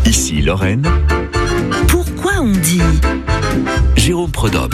Ici Lorraine. Pourquoi on dit Jérôme Prudhomme.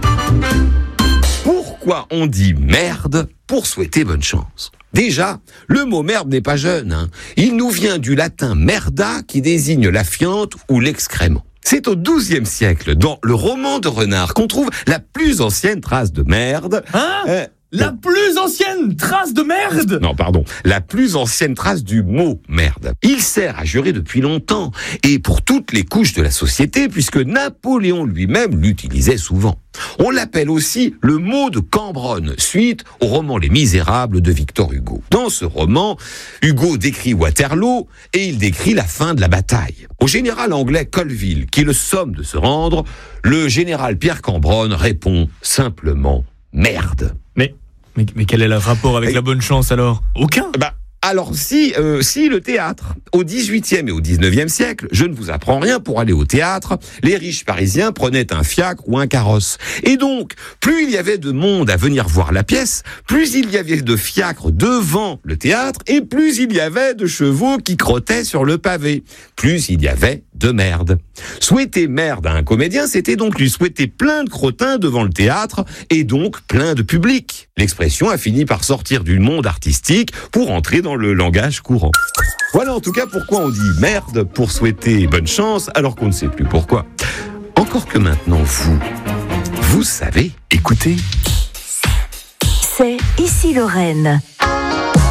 Pourquoi on dit merde pour souhaiter bonne chance? Déjà, le mot merde n'est pas jeune. Il nous vient du latin merda qui désigne la fiente ou l'excrément. C'est au XIIe siècle, dans le roman de Renard, qu'on trouve la plus ancienne trace de merde. La plus ancienne trace de merde? Non, pardon. La plus ancienne trace du mot merde. Il sert à jurer depuis longtemps, et pour toutes les couches de la société, puisque Napoléon lui-même l'utilisait souvent. On l'appelle aussi le mot de Cambronne, suite au roman Les Misérables de Victor Hugo. Dans ce roman, Hugo décrit Waterloo, et il décrit la fin de la bataille. Au général anglais Colville, qui le somme de se rendre, le général Pierre Cambronne répond simplement « merde ». Mais quel est le rapport avec la bonne chance alors? Aucun. Alors si le théâtre, au XVIIIe et au XIXe siècle, je ne vous apprends rien, pour aller au théâtre, les riches parisiens prenaient un fiacre ou un carrosse. Et donc, plus il y avait de monde à venir voir la pièce, plus il y avait de fiacres devant le théâtre, et plus il y avait de chevaux qui crottaient sur le pavé. Plus il y avait de merde. Souhaiter merde à un comédien, c'était donc lui souhaiter plein de crottins devant le théâtre, et donc plein de public. L'expression a fini par sortir du monde artistique pour entrer dans le langage courant. Voilà en tout cas pourquoi on dit merde pour souhaiter bonne chance, alors qu'on ne sait plus pourquoi. Encore que maintenant, vous savez. Écoutez. C'est Ici Lorraine.